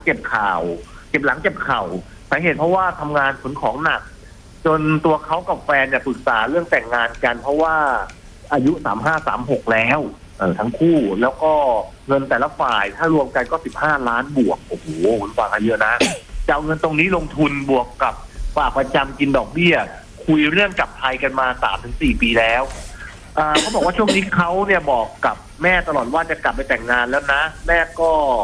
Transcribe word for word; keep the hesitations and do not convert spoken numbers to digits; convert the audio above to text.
เจ็บข่าวเจ็บหลังเจ็บเข่าสาเหตุเพราะว่าทำงานขนของหนักจนตัวเขากับแฟนเนี่ยปรึกษาเรื่องแต่งงานกันเพราะว่าอายุสามห้าสามหกแล้วเออทั้งคู่แล้วก็เงินแต่ละฝ่ายถ้ารวมกันก็สิบห้าล้านบวกโอ้โหคุณฟังกันเยอะนะจะเอาเงินตรงนี้ลงทุนบวกกับฝากประจำกินดอกเบี้ยคุยเรื่องกลับไทยกันมา สามถึงสี่ ปีแล้วเขาบอกว่าช่วงนี้เขาเนี่ยบอกกับแม่ตลอดว่าจะกลับไปแต่งงานแล้วนะแม่ก็